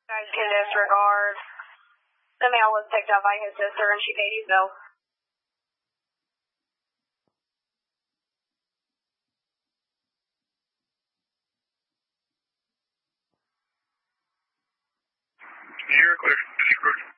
Guys can disregard. The mail was picked up by his sister and she paid his bill. You're clear.